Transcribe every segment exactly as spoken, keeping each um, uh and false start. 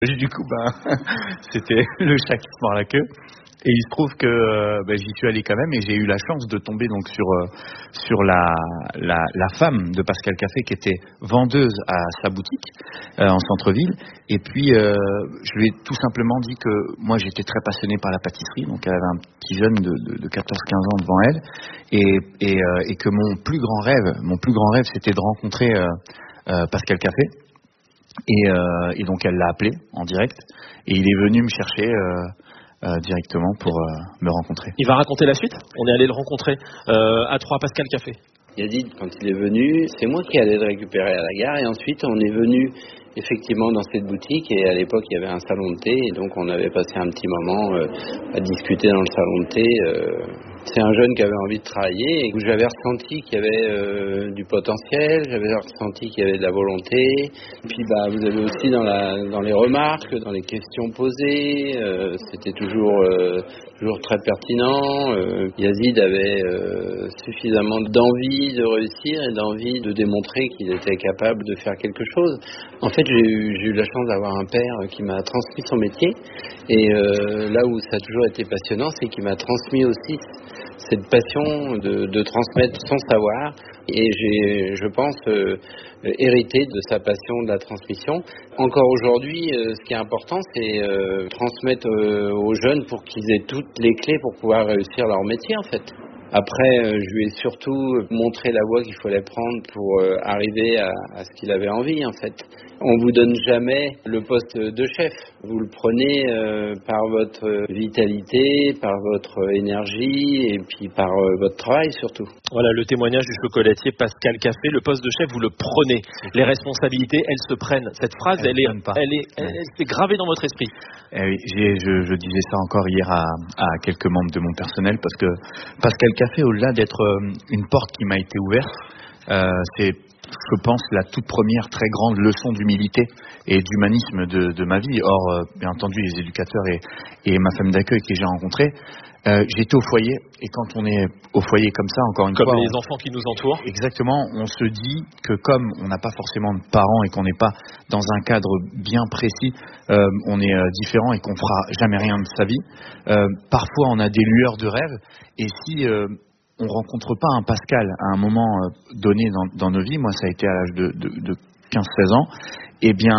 Du coup, ben, c'était le chat qui se mord la queue. Et il se trouve que euh, ben, j'y suis allé quand même et j'ai eu la chance de tomber donc sur euh, sur la, la la femme de Pascal Café qui était vendeuse à sa boutique euh, en centre-ville. Et puis euh, je lui ai tout simplement dit que moi j'étais très passionné par la pâtisserie, donc elle avait un petit jeune de, de, de quatorze quinze ans devant elle, et et, euh, et que mon plus grand rêve, mon plus grand rêve, c'était de rencontrer euh, euh, Pascal Café. Et, euh, et donc elle l'a appelé en direct et il est venu me chercher euh, euh, directement pour euh, me rencontrer. Il va raconter la suite. On est allé le rencontrer euh, à trois Pascal Café. Yazid, quand il est venu, c'est moi qui allais le récupérer à la gare et ensuite on est venu effectivement dans cette boutique et à l'époque il y avait un salon de thé et donc on avait passé un petit moment euh, à discuter dans le salon de thé. Euh, c'est un jeune qui avait envie de travailler et où j'avais ressenti qu'il y avait euh, du potentiel, j'avais ressenti qu'il y avait de la volonté. Et puis bah vous avez aussi dans la dans les remarques, dans les questions posées, euh, c'était toujours euh, toujours très pertinent. Euh, Yazid avait euh, suffisamment d'envie de réussir et d'envie de démontrer qu'il était capable de faire quelque chose. En fait, j'ai eu, j'ai eu la chance d'avoir un père qui m'a transmis son métier et euh, là où ça a toujours été passionnant, c'est qu'il m'a transmis aussi cette passion de, de transmettre son savoir et j'ai, je pense, euh, hérité de sa passion de la transmission. Encore aujourd'hui, euh, ce qui est important, c'est euh, transmettre euh, aux jeunes pour qu'ils aient toutes les clés pour pouvoir réussir leur métier, en fait. Après, euh, je lui ai surtout montré la voie qu'il fallait prendre pour euh, arriver à, à ce qu'il avait envie, en fait. On vous donne jamais le poste de chef. Vous le prenez euh, par votre vitalité, par votre énergie et puis par euh, votre travail surtout. Voilà le témoignage du chocolatier Pascal Café. Le poste de chef, vous le prenez. Les responsabilités, elles se prennent. Cette phrase, elle, elle est, elle est, elle, elle s'est gravée dans votre esprit. Eh oui, j'ai, je, je disais ça encore hier à, à quelques membres de mon personnel parce que Pascal Café, au-delà d'être une porte qui m'a été ouverte, euh, c'est, je pense, la toute première très grande leçon d'humilité et d'humanisme de, de ma vie. Or, euh, bien entendu, les éducateurs et, et ma femme d'accueil que j'ai rencontrée, euh, j'étais au foyer et quand on est au foyer comme ça, encore une comme fois, les on, enfants qui nous entourent, exactement, on se dit que comme on n'a pas forcément de parents et qu'on n'est pas dans un cadre bien précis, euh, on est euh, différent et qu'on fera jamais rien de sa vie. Euh, parfois, on a des lueurs de rêve et si euh, on rencontre pas un Pascal à un moment donné dans, dans nos vies, moi ça a été à l'âge de, de, de quinze seize ans, eh bien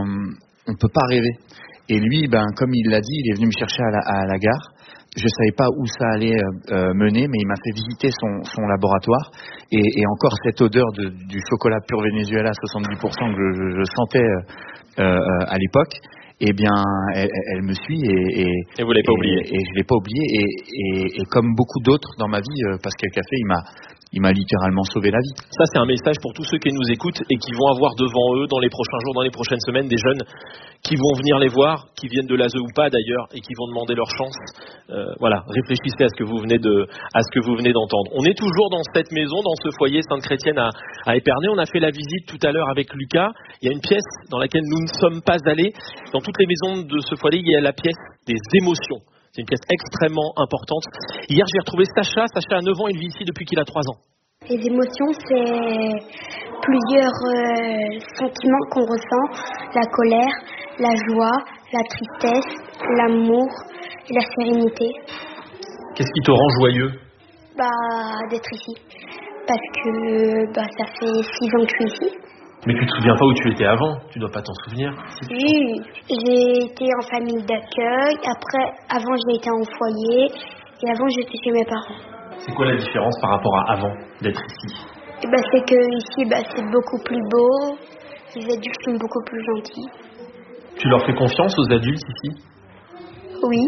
on peut pas rêver. Et lui, ben comme il l'a dit, il est venu me chercher à la, à la gare. Je savais pas où ça allait euh, mener, mais il m'a fait visiter son, son laboratoire et, et encore cette odeur de, du chocolat pur Venezuela soixante-dix pour cent que je, je, je sentais euh, euh, à l'époque. Eh bien, elle, elle me suit et, et, et vous l'avez pas et, oublié. Et je l'ai pas oublié. Et, et, et comme beaucoup d'autres dans ma vie, Pascal Café, il m'a, il m'a littéralement sauvé la vie. Ça, c'est un message pour tous ceux qui nous écoutent et qui vont avoir devant eux, dans les prochains jours, dans les prochaines semaines, des jeunes qui vont venir les voir, qui viennent de l'A S E ou pas d'ailleurs, et qui vont demander leur chance. Euh, voilà, réfléchissez à ce que vous venez de, à ce que vous venez d'entendre. On est toujours dans cette maison, dans ce foyer Sainte-Chrétienne à, à Épernay. On a fait la visite tout à l'heure avec Lucas. Il y a une pièce dans laquelle nous ne sommes pas allés. Dans toutes les maisons de ce foyer, il y a la pièce des émotions. C'est une pièce extrêmement importante. Hier, j'ai retrouvé Sacha. Sacha a neuf ans, il vit ici depuis qu'il a trois ans. Les émotions, c'est plusieurs euh, sentiments qu'on ressent. La colère, la joie, la tristesse, l'amour et la sérénité. Qu'est-ce qui te rend joyeux ? Bah, d'être ici. Parce que bah, ça fait six ans que je suis ici. Mais tu te souviens pas où tu étais avant ? Tu dois pas t'en souvenir ? Oui, j'ai été en famille d'accueil. Après, avant, j'ai été en foyer. Et avant, j'étais chez mes parents. C'est quoi la différence par rapport à avant d'être ici ? Et bah, c'est que ici, bah, c'est beaucoup plus beau. Les adultes sont beaucoup plus gentils. Tu leur fais confiance aux adultes ici ? Oui.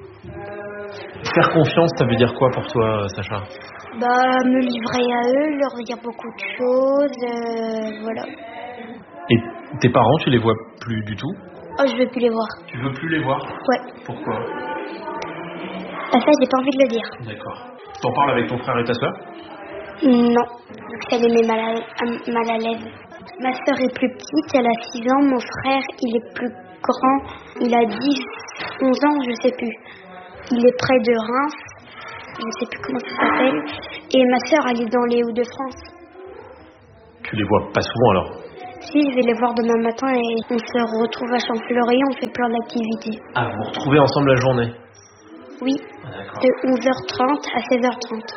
Faire confiance, ça veut dire quoi pour toi, Sacha ? Bah, me livrer à eux, leur dire beaucoup de choses, euh, voilà. Et tes parents, tu les vois plus du tout ? Oh, je veux plus les voir. Tu veux plus les voir ? Ouais. Pourquoi ? Bah, ça, j'ai pas envie de le dire. D'accord. T'en parles avec ton frère et ta sœur ? Non, donc ça les met mal à, mal à l'aise. Ma sœur est plus petite, elle a six ans. Mon frère, il est plus grand, il a dix, onze ans, je sais plus. Il est près de Reims, je sais plus comment ça s'appelle. Et ma sœur, elle est dans les Hauts-de-France. Tu les vois pas souvent alors ? Si, je vais les voir demain matin et on se retrouve à Champfleury, on fait plein d'activités. Ah, vous vous retrouvez ensemble la journée? Oui, ah, de onze heures trente à seize heures trente.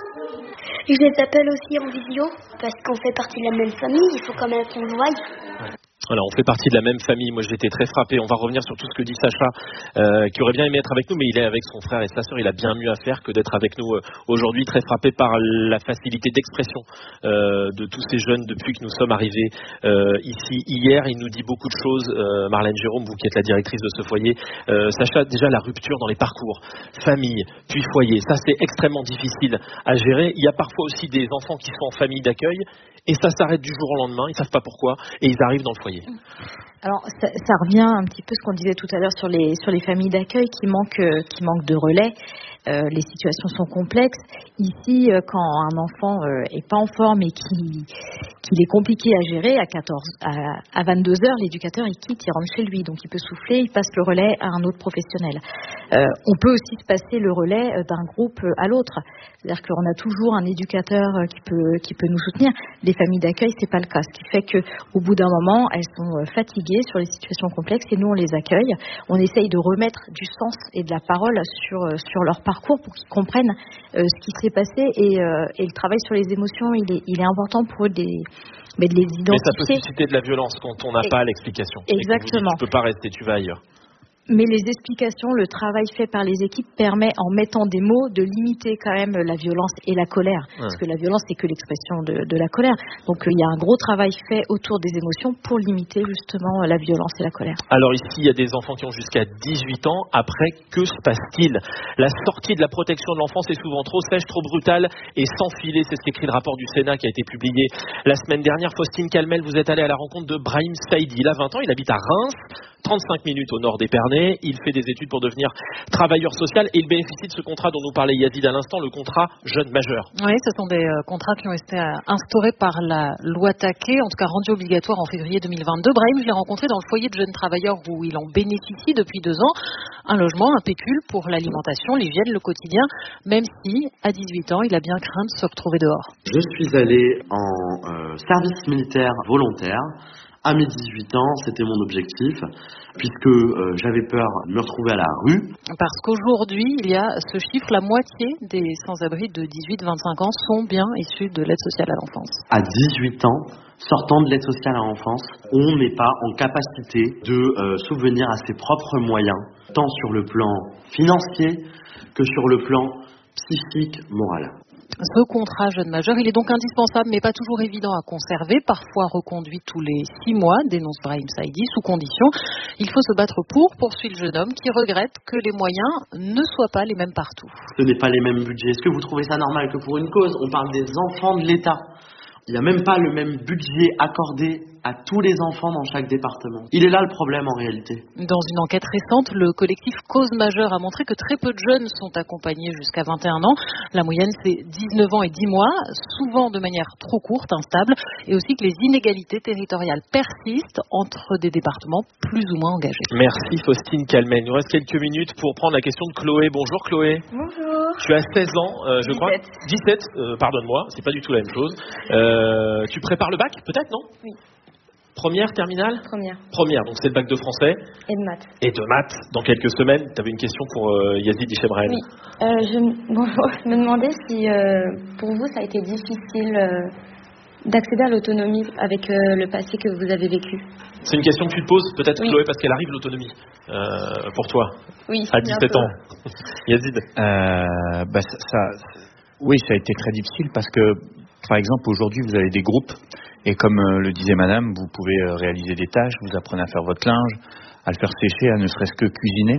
Je les appelle aussi en visio parce qu'on fait partie de la même famille, il faut quand même qu'on le voie. Ouais. Voilà, on fait partie de la même famille. Moi, j'étais très frappé. On va revenir sur tout ce que dit Sacha, euh, qui aurait bien aimé être avec nous, mais il est avec son frère et sa sœur. Il a bien mieux à faire que d'être avec nous euh, aujourd'hui. Très frappé par la facilité d'expression euh, de tous ces jeunes depuis que nous sommes arrivés euh, ici hier. Il nous dit beaucoup de choses. Euh, Marlène Jérôme, vous qui êtes la directrice de ce foyer. Euh, Sacha, déjà la rupture dans les parcours, famille, puis foyer. Ça, c'est extrêmement difficile à gérer. Il y a parfois aussi des enfants qui sont en famille d'accueil. Et ça s'arrête du jour au lendemain, ils ne savent pas pourquoi, et ils arrivent dans le foyer. Alors, ça, ça revient un petit peu à ce qu'on disait tout à l'heure sur les, sur les familles d'accueil qui manquent, euh, qui manquent de relais. Euh, les situations sont complexes. Ici, euh, quand un enfant euh, est pas en forme et qu'il, qu'il est compliqué à gérer, à, quatorze, à, à vingt-deux heures, l'éducateur, il quitte, il rentre chez lui. Donc, il peut souffler, il passe le relais à un autre professionnel. Euh, on peut aussi se passer le relais d'un groupe à l'autre. C'est-à-dire qu'on a toujours un éducateur qui peut, qui peut nous soutenir. Les familles d'accueil, c'est pas le cas. Ce qui fait qu'au bout d'un moment, elles sont fatiguées sur les situations complexes et nous, on les accueille. On essaye de remettre du sens et de la parole sur, sur leur parcours pour qu'ils comprennent euh, ce qui s'est passé et, euh, et le travail sur les émotions, il est, il est important pour eux de les, mais de les identifier. Mais ça peut susciter de la violence quand on n'a pas l'explication. Exactement. Tu ne peux pas rester, tu vas ailleurs. Mais les explications, le travail fait par les équipes permet, en mettant des mots, de limiter quand même la violence et la colère. Ouais. Parce que la violence, c'est que l'expression de, de la colère. Donc il y a un gros travail fait autour des émotions pour limiter justement la violence et la colère. Alors ici, il y a des enfants qui ont jusqu'à dix-huit ans. Après, que se passe-t-il? La sortie de la protection de l'enfance est souvent trop sèche, trop brutale et sans filet. C'est ce qu'écrit le rapport du Sénat qui a été publié la semaine dernière. Faustine Calmel, vous êtes allée à la rencontre de Brahim Saïdi. Il a vingt ans, il habite à Reims, trente-cinq minutes au nord d'Épernay. Il fait des études pour devenir travailleur social et il bénéficie de ce contrat dont nous parlait Yazid à l'instant, le contrat jeune majeur. Oui, ce sont des euh, contrats qui ont été euh, instaurés par la loi Taquet, en tout cas rendus obligatoires en février deux mille vingt-deux. Brahim, je l'ai rencontré dans le foyer de jeunes travailleurs où il en bénéficie depuis deux ans. Un logement, un pécule pour l'alimentation, l'hygiène, le quotidien, même si, à dix-huit ans, il a bien craint de se retrouver dehors. Je suis allé en euh, service militaire volontaire. À mes dix-huit ans, c'était mon objectif, puisque euh, j'avais peur de me retrouver à la rue. Parce qu'aujourd'hui, il y a ce chiffre, la moitié des sans-abri de dix-huit à vingt-cinq ans sont bien issus de l'aide sociale à l'enfance. À dix-huit ans, sortant de l'aide sociale à l'enfance, on n'est pas en capacité de euh, subvenir à ses propres moyens, tant sur le plan financier que sur le plan psychique, moral. Ce contrat jeune majeur, il est donc indispensable, mais pas toujours évident à conserver, parfois reconduit tous les six mois, dénonce Brahim Saïdi, sous condition. Il faut se battre pour, poursuit le jeune homme, qui regrette que les moyens ne soient pas les mêmes partout. Ce n'est pas les mêmes budgets. Est-ce que vous trouvez ça normal que pour une cause, on parle des enfants de l'État ? Il n'y a même pas le même budget accordé à tous les enfants dans chaque département. Il est là le problème en réalité. Dans une enquête récente, le collectif Cause Majeure a montré que très peu de jeunes sont accompagnés jusqu'à vingt et un ans. La moyenne, c'est dix-neuf ans et dix mois, souvent de manière trop courte, instable, et aussi que les inégalités territoriales persistent entre des départements plus ou moins engagés. Merci Faustine Calmel. Il nous reste quelques minutes pour prendre la question de Chloé. Bonjour Chloé. Bonjour. Tu as seize ans, euh, je dix-sept. crois. dix-sept, euh, pardonne-moi, c'est pas du tout la même chose. Euh, tu prépares le bac, peut-être, non? Oui. Première, terminale? Première. Première, donc c'est le bac de français. Et de maths. Et de maths, dans quelques semaines. Tu avais une question pour euh, Yazid Ichebrahim. Oui. Euh, je, me... Bonjour. Je me demandais si, euh, pour vous, ça a été difficile euh, d'accéder à l'autonomie avec euh, le passé que vous avez vécu. C'est une question que tu te poses, peut-être, oui. Chloé, parce qu'elle arrive l'autonomie euh, pour toi. Oui. À dix-sept ans. Yazid. Euh, bah, ça, ça, oui, ça a été très difficile parce que, par exemple, aujourd'hui, vous avez des groupes. Et comme euh, le disait madame, vous pouvez euh, réaliser des tâches, vous apprenez à faire votre linge, à le faire sécher, à ne serait-ce que cuisiner.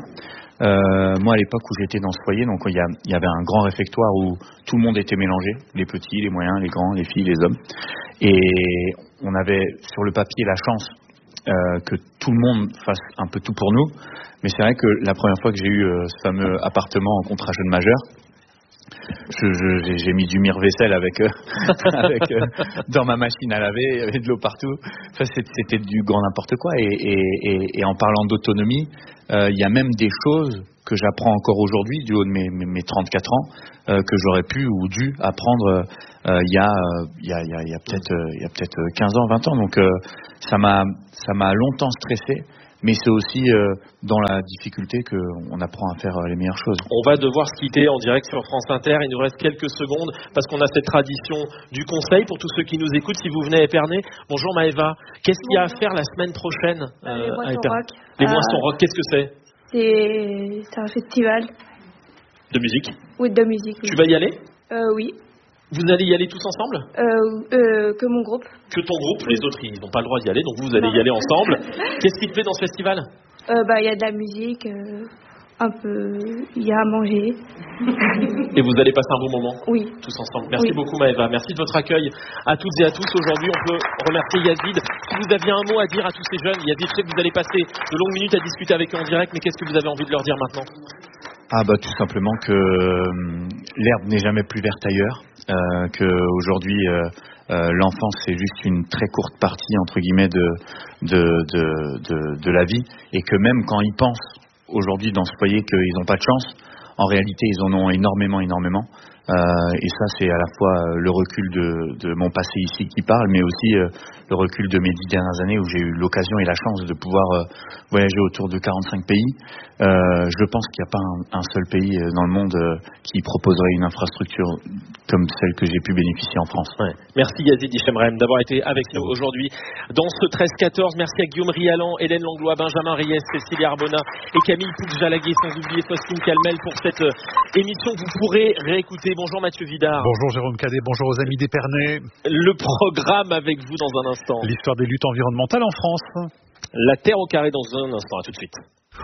Euh, moi, à l'époque où j'étais dans ce foyer, donc il y, a, il y avait un grand réfectoire où tout le monde était mélangé, les petits, les moyens, les grands, les filles, les hommes. Et on avait sur le papier la chance euh, que tout le monde fasse un peu tout pour nous. Mais c'est vrai que la première fois que j'ai eu euh, ce fameux appartement en contrat jeune majeur, Je, je, j'ai mis du mire-vaisselle avec, euh, avec euh, dans ma machine à laver, il y avait de l'eau partout. Enfin, c'était du grand n'importe quoi. Et, et, et, et en parlant d'autonomie, euh, il y a même des choses que j'apprends encore aujourd'hui, du haut de mes, mes, mes trente-quatre ans, euh, que j'aurais pu ou dû apprendre euh, il y a il y a il y a, y a peut-être il y a peut-être quinze ans, vingt ans. Donc euh, ça m'a ça m'a longtemps stressé. Mais c'est aussi euh, dans la difficulté qu'on apprend à faire euh, les meilleures choses. On va devoir se quitter en direct sur France Inter. Il nous reste quelques secondes parce qu'on a cette tradition du conseil pour tous ceux qui nous écoutent. Si vous venez à Épernay, bonjour Maëva. Qu'est-ce qu'il y a à faire la semaine prochaine euh, Les Moissons Rock. Les Moissons Rock, qu'est-ce que c'est c'est, c'est un festival. De musique Oui, de musique. Oui. Tu vas y aller euh, Oui. Vous allez y aller tous ensemble euh, euh, Que mon groupe. Que ton groupe, les autres ils n'ont pas le droit d'y aller, donc vous allez y aller ensemble. Qu'est-ce qui te plaît dans ce festival ? euh, bah, y a de la musique, euh, un peu, il y a à manger. Et vous allez passer un bon moment ? Oui. Tous ensemble. Merci oui. beaucoup Maëva, merci de votre accueil à toutes et à tous. Aujourd'hui on peut remercier Yazid. Si vous aviez un mot à dire à tous ces jeunes, Yazid, je sais que vous allez passer de longues minutes à discuter avec eux en direct, mais qu'est-ce que vous avez envie de leur dire maintenant ? Ah bah tout simplement que euh, l'herbe n'est jamais plus verte ailleurs, euh, que aujourd'hui euh, euh, l'enfance c'est juste une très courte partie entre guillemets de de, de de de la vie, et que même quand ils pensent aujourd'hui dans ce foyer qu'ils n'ont pas de chance, en réalité ils en ont énormément énormément. Euh, et ça c'est à la fois le recul de, de mon passé ici qui parle, mais aussi euh, le recul de mes dix dernières années où j'ai eu l'occasion et la chance de pouvoir euh, voyager autour de quarante-cinq pays. Euh, je pense qu'il n'y a pas un, un seul pays dans le monde euh, qui proposerait une infrastructure comme celle que j'ai pu bénéficier en France. Ouais. Merci Yazid Hichemrem d'avoir été avec nous aujourd'hui dans ce treize quatorze. Merci à Guillaume Rialan, Hélène Langlois, Benjamin Reyes, Cécilia Arbona et Camille Pouc-Jalaguet, sans oublier Faustine Calmel pour cette émission que vous pourrez réécouter. Bonjour Mathieu Vidard. Bonjour Jérôme Cadet, bonjour aux amis d'Épernay. Le programme avec vous dans un instant. L'histoire des luttes environnementales en France. La Terre au carré dans un instant, à tout de suite.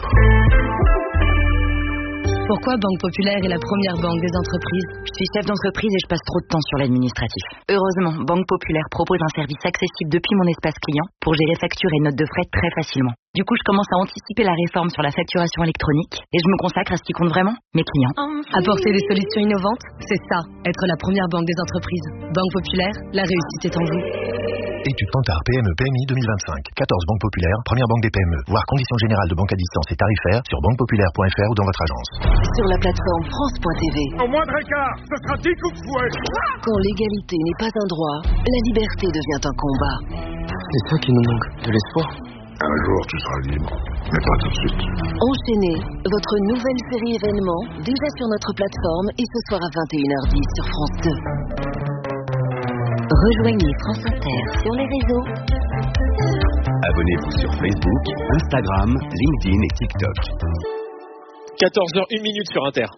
Pourquoi Banque Populaire est la première banque des entreprises ? Je suis chef d'entreprise et je passe trop de temps sur l'administratif. Heureusement, Banque Populaire propose un service accessible depuis mon espace client pour gérer factures et notes de frais très facilement. Du coup, je commence à anticiper la réforme sur la facturation électronique et je me consacre à ce qui compte vraiment, mes clients. Apporter des solutions innovantes, c'est ça, être la première banque des entreprises. Banque Populaire, la réussite est en vous. Étude Kantar P M E P M I deux mille vingt-cinq. quatorze banques populaires, première banque des P M E. Voir conditions générales de banque à distance et tarifaires sur banque populaire point f r ou dans votre agence. Sur la plateforme France point t v. Au moindre écart, ce sera dix coups de fouet. Quand l'égalité n'est pas un droit, la liberté devient un combat. C'est ça qui nous manque, de l'espoir. Un jour, tu seras libre, mais pas tout de suite. Enchaînez votre nouvelle série événement, déjà sur notre plateforme et ce soir à vingt et une heures dix sur France deux. Rejoignez France Inter sur les réseaux. Abonnez-vous sur Facebook, Instagram, LinkedIn et TikTok. quatorze heures une minute sur Inter.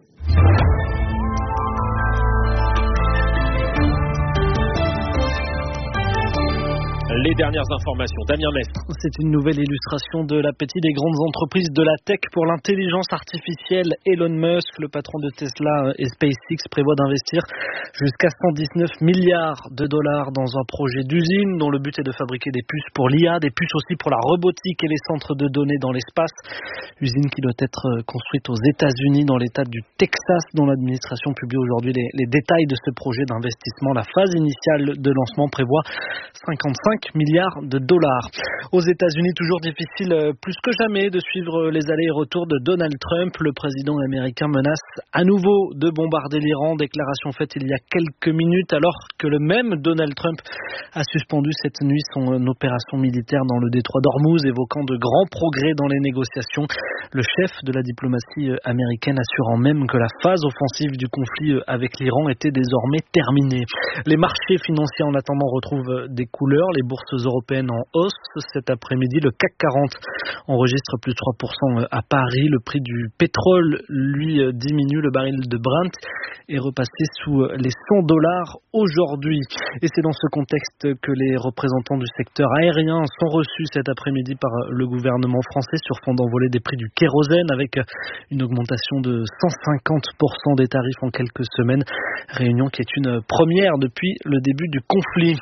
Les dernières informations, Damien Mestre. C'est une nouvelle illustration de l'appétit des grandes entreprises de la tech pour l'intelligence artificielle. Elon Musk, le patron de Tesla et SpaceX, prévoit d'investir jusqu'à cent dix-neuf milliards de dollars dans un projet d'usine dont le but est de fabriquer des puces pour l'I A, des puces aussi pour la robotique et les centres de données dans l'espace. Usine qui doit être construite aux États-Unis dans l'État du Texas, dont l'administration publie aujourd'hui les, les détails de ce projet d'investissement. La phase initiale de lancement prévoit cinquante-cinq milliards de dollars. Aux États-Unis, toujours difficile plus que jamais de suivre les allers et retours de Donald Trump. Le président américain menace à nouveau de bombarder l'Iran. Déclaration faite il y a quelques minutes alors que le même Donald Trump a suspendu cette nuit son opération militaire dans le détroit d'Ormuz, évoquant de grands progrès dans les négociations. Le chef de la diplomatie américaine assurant même que la phase offensive du conflit avec l'Iran était désormais terminée. Les marchés financiers en attendant retrouvent des couleurs. Les bourses européennes en hausse. Cet après-midi, le C A C quarante enregistre plus de trois pour cent à Paris. Le prix du pétrole, lui, diminue. Le baril de Brent est repassé sous les cent dollars aujourd'hui. Et c'est dans ce contexte que les représentants du secteur aérien sont reçus cet après-midi par le gouvernement français sur fond d'envolée des prix du kérosène avec une augmentation de cent cinquante pour cent des tarifs en quelques semaines. Réunion qui est une première depuis le début du conflit.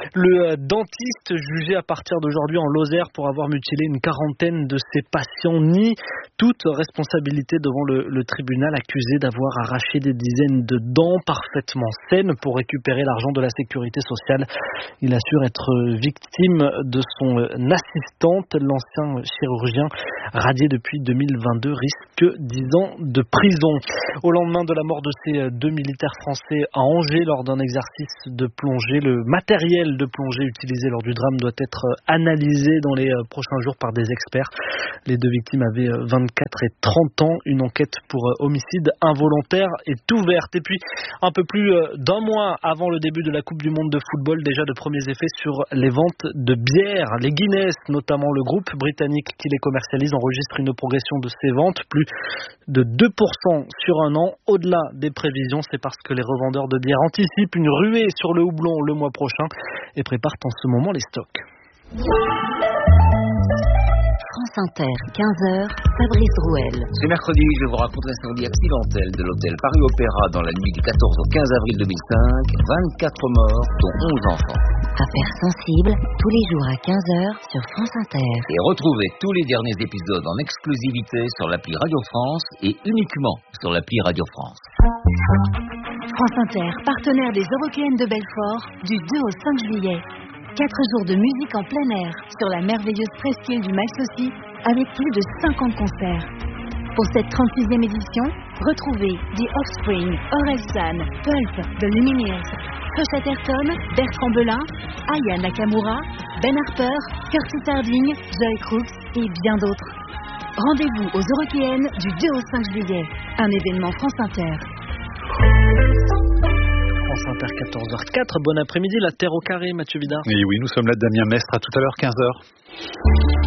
Le dentiste jugé à partir d'aujourd'hui en Lozère pour avoir mutilé une quarantaine de ses patients nie toute responsabilité devant le, le tribunal, accusé d'avoir arraché des dizaines de dents parfaitement saines pour récupérer l'argent de la sécurité sociale. Il assure être victime de son assistante. L'ancien chirurgien, radié depuis deux mille vingt-deux, risque dix ans de prison. Au lendemain de la mort de ces deux militaires français à Angers lors d'un exercice de plongée, le matériel de plongée utilisé lors du drame doit être analysé dans les prochains jours par des experts. Les deux victimes avaient vingt-quatre et trente ans. Une enquête pour homicide involontaire est ouverte. Et puis, un peu plus d'un mois avant le début de la Coupe du Monde de football, déjà de premiers effets sur les ventes de bières. Les Guinness, notamment le groupe britannique qui les commercialise, enregistre une progression de ses ventes, plus de deux pour cent sur un an, au-delà des prévisions. C'est parce que les revendeurs de bière anticipent une ruée sur le houblon le mois prochain et préparent en ce moment les stocks. France Inter, quinze heures, Fabrice Drouel. Ce mercredi, je vous raconte l'incendie accidentel de l'hôtel Paris Opéra dans la nuit du quatorze au quinze avril deux mille cinq. vingt-quatre morts, dont onze enfants. Affaires sensibles, tous les jours à quinze heures sur France Inter. Et retrouvez tous les derniers épisodes en exclusivité sur l'appli Radio France et uniquement sur l'appli Radio France. France Inter, partenaire des Eurockéennes de Belfort, du deux au cinq juillet. Quatre jours de musique en plein air sur la merveilleuse presqu'île du Malsaucy avec plus de cinquante concerts. Pour cette trente-sixième édition, retrouvez The Offspring, Orelsan, Pulp, The Lumineers, Josh Atherton, Bertrand Belin, Aya Nakamura, Ben Harper, Curtis Harding, Joy Crooks et bien d'autres. Rendez-vous aux Eurockéennes du deux au cinq juillet. Un événement France Inter. France Inter, quatorze heures quatre. Bon après-midi, la Terre au carré, Mathieu Vidard. Et oui, nous sommes là, Damien Mestre, à tout à l'heure, quinze heures.